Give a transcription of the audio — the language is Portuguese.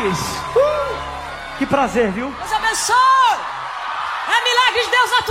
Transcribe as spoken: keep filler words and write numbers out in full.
Rodrigues. Uh, que prazer, viu? Deus abençoe. É milagre de Deus na tua